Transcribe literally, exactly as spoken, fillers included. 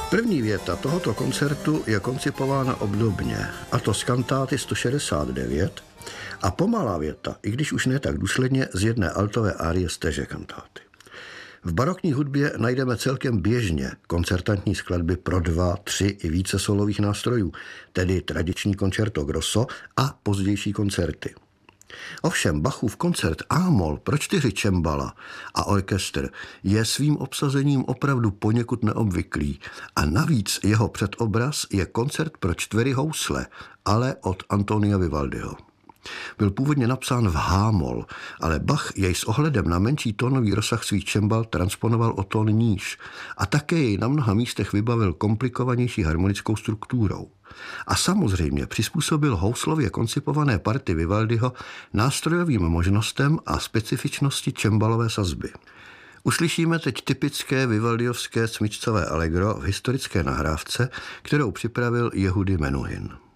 První věta tohoto koncertu je koncipována obdobně, a to z kantáty sto šedesát devět, a pomalá věta, i když už ne tak důsledně, z jedné altové árie z téže kantáty. V barokní hudbě najdeme celkem běžně koncertantní skladby pro dva, tři i více solových nástrojů, tedy tradiční concerto grosso a pozdější koncerty. Ovšem Bachův koncert A-moll pro čtyři čembala a orchestr je svým obsazením opravdu poněkud neobvyklý a navíc jeho předobraz je koncert pro čtyři housle, ale od Antonia Vivaldiho. Byl původně napsán v H-moll, ale Bach jej s ohledem na menší tónový rozsah svých čembal transponoval o tón níž a také jej na mnoha místech vybavil komplikovanější harmonickou strukturou. A samozřejmě přizpůsobil houslově koncipované party Vivaldiho nástrojovým možnostem a specifičnosti čembalové sazby. Uslyšíme teď typické vivaldiovské smyčcové allegro v historické nahrávce, kterou připravil Yehudi Menuhin.